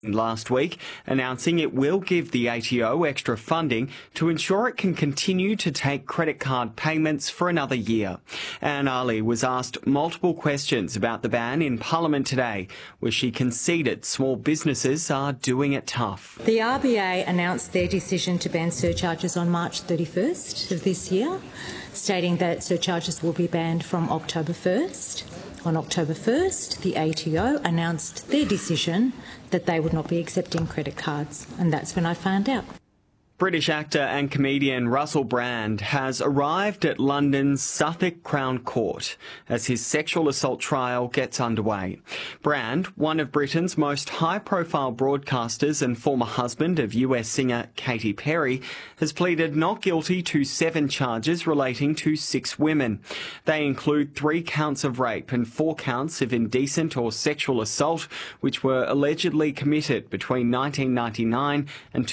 last week, announcing it will give the ATO extra funding to ensure it can continue to take credit card payments for another year. Anne Ali was asked multiple questions about the ban in Parliament today, where she conceded small businesses are doing it tough. The RBA announced their decision to ban surcharges on March 31st of this year, stating that surcharges will be banned from October 1st. On October 1st, the ATO announced their decision that they would not be accepting credit cards, and that's when I found out. British actor and comedian Russell Brand has arrived at London's Southwark Crown Court as his sexual assault trial gets underway. Brand, one of Britain's most high-profile broadcasters and former husband of US singer Katy Perry, has pleaded not guilty to 7 charges relating to 6 women. They include 3 counts of rape and 4 counts of indecent or sexual assault, which were allegedly committed between 1999 and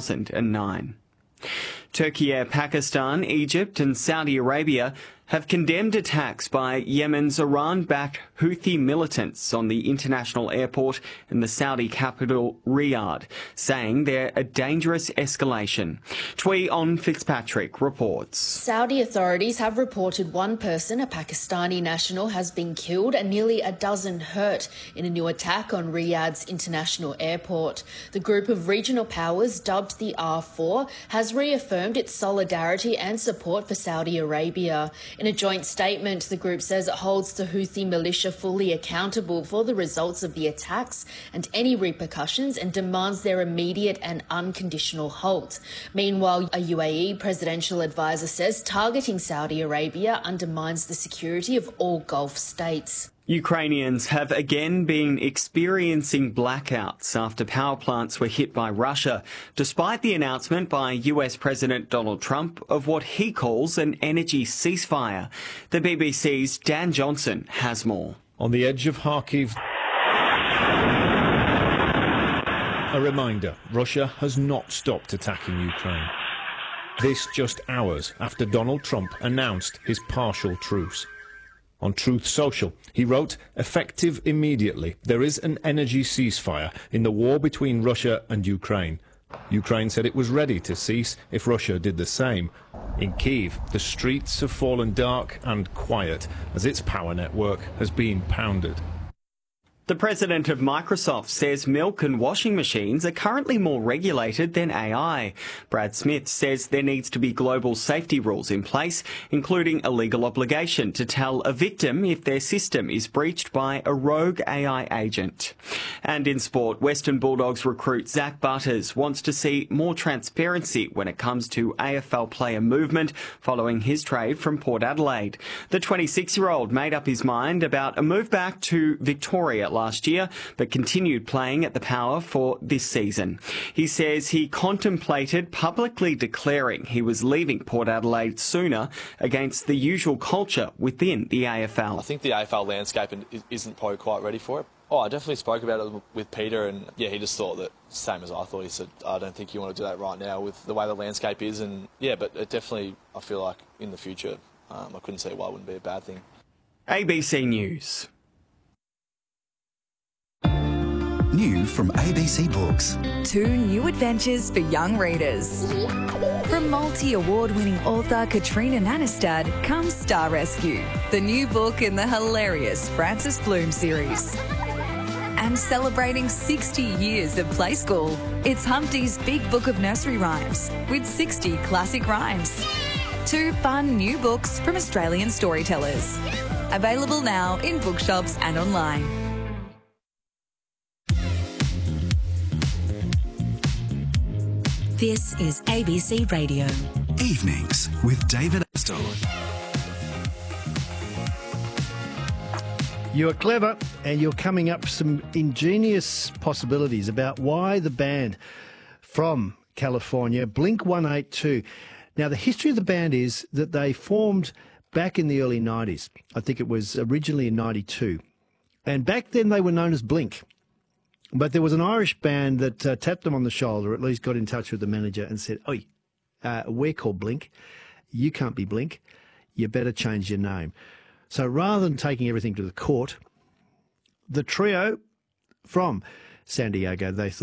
2009. Turkey, Pakistan, Egypt and Saudi Arabia have condemned attacks by Yemen's Iran-backed Houthi militants on the international airport in the Saudi capital Riyadh, saying they're a dangerous escalation. Twee On Fitzpatrick reports. Saudi authorities have reported 1 person, a Pakistani national, has been killed and nearly a dozen hurt in a new attack on Riyadh's international airport. The group of regional powers, dubbed the R4, has reaffirmed its solidarity and support for Saudi Arabia. In a joint statement, the group says it holds the Houthi militia fully accountable for the results of the attacks and any repercussions and demands their immediate and unconditional halt. Meanwhile, a UAE presidential advisor says targeting Saudi Arabia undermines the security of all Gulf states. Ukrainians have again been experiencing blackouts after power plants were hit by Russia, despite the announcement by US President Donald Trump of what he calls an energy ceasefire. The BBC's Dan Johnson has more. On the edge of Kharkiv, a reminder, Russia has not stopped attacking Ukraine. This just hours after Donald Trump announced his partial truce. On Truth Social, he wrote, "Effective immediately, there is an energy ceasefire in the war between Russia and Ukraine." Ukraine said it was ready to cease if Russia did the same. In Kyiv, the streets have fallen dark and quiet as its power network has been pounded. The president of Microsoft says milk and washing machines are currently more regulated than AI. Brad Smith says there needs to be global safety rules in place, including a legal obligation to tell a victim if their system is breached by a rogue AI agent. And in sport, Western Bulldogs recruit Zach Butters wants to see more transparency when it comes to AFL player movement following his trade from Port Adelaide. The 26-year-old made up his mind about a move back to Victoria last year, but continued playing at the Power for this season. He says he contemplated publicly declaring he was leaving Port Adelaide sooner against the usual culture within the AFL. I think the AFL landscape isn't probably quite ready for it. Oh, I definitely spoke about it with Peter, and yeah, he just thought that same as I thought. He said, I don't think you want to do that right now with the way the landscape is, and yeah, but it definitely, I feel like in the future, I couldn't see why it wouldn't be a bad thing. ABC News. New from ABC Books. 2 new adventures for young readers. From multi-award-winning author Katrina Nanestad comes Star Rescue, the new book in the hilarious Frances Bloom series. And celebrating 60 years of Play School, it's Humpty's Big Book of Nursery Rhymes with 60 classic rhymes. 2 fun new books from Australian storytellers. Available now in bookshops and online. This is ABC Radio. Evenings with David Astle. You are clever and you're coming up with some ingenious possibilities about why the band from California, Blink-182. Now, the history of the band is that they formed back in the early 90s. I think it was originally in 92. And back then they were known as Blink. But there was an Irish band that tapped them on the shoulder, at least got in touch with the manager and said, "Oi, we're called Blink. You can't be Blink. You better change your name." So rather than taking everything to the court, the trio from San Diego, they thought,